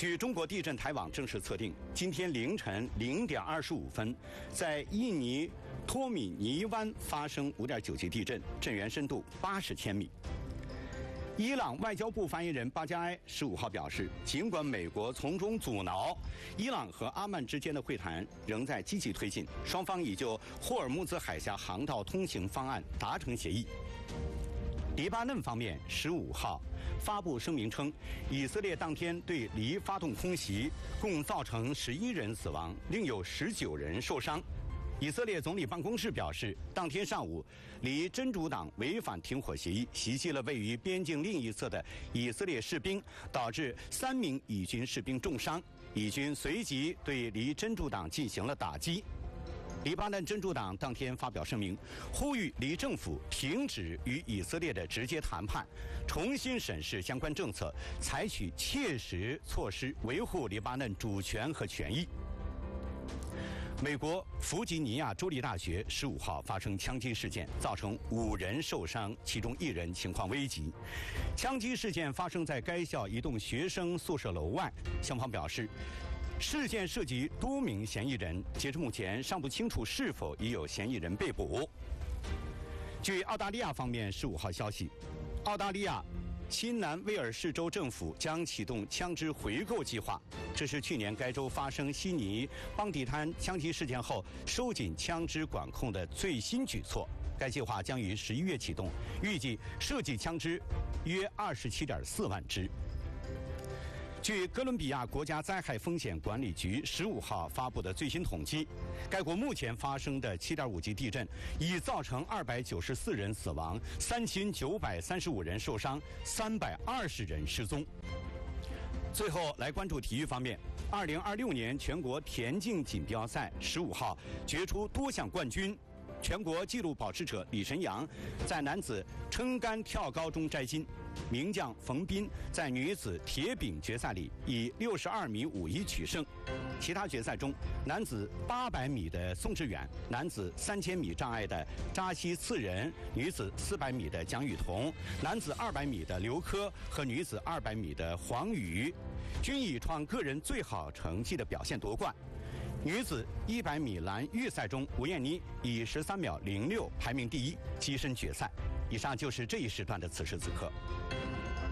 据中国地震台网正式测定，今天凌晨0点25分，在印尼托米尼湾发生5.9级地震，震源深度80千米。伊朗外交部发言人巴加埃15号表示，尽管美国从中阻挠，伊朗和阿曼之间的会谈仍在积极推进，双方已就霍尔木兹海峡航道通行方案达成协议。黎巴嫩方面15号发布声明称，以色列当天对黎发动空袭，共造成11人死亡，另有19人受伤。以色列总理办公室表示，当天上午，黎真主党违反停火协议，袭击了位于边境另一侧的以色列士兵，导致3名以军士兵重伤。以军随即对黎真主党进行了打击。黎巴嫩真主党当天发表声明，呼吁黎政府停止与以色列的直接谈判，重新审视相关政策，采取切实措施维护黎巴嫩主权和权益。美国弗吉尼亚州立大学15号发生枪击事件，造成5人受伤，其中1人情况危急。枪击事件发生在该校一栋学生宿舍楼外，校方表示，事件涉及多名嫌疑人，截至目前尚不清楚是否已有嫌疑人被捕。据澳大利亚方面15号消息，澳大利亚新南威尔士州政府将启动枪支回购计划，这是去年该州发生悉尼邦迪滩枪击事件后收紧枪支管控的最新举措。该计划将于11月启动，预计涉及枪支约27.4万支。据哥伦比亚国家灾害风险管理局15号发布的最新统计，该国目前发生的7.5级地震已造成294人死亡，3935人受伤，320人失踪。最后来关注体育方面，2026年全国田径锦标赛15号决出多项冠军。全国纪录保持者李晨阳在男子撑杆跳高中摘金，名将冯彬在女子铁饼决赛里以62米51取胜。其他决赛中，男子800米的宋志远，男子3000米障碍的扎西次仁，女子400米的蒋雨桐，男子200米的刘科和女子200米的黄宇，均以创个人最好成绩的表现夺冠。女子100米栏预赛中，吴艳妮以13秒06排名第1，跻身决赛。以上就是这一时段的此时此刻。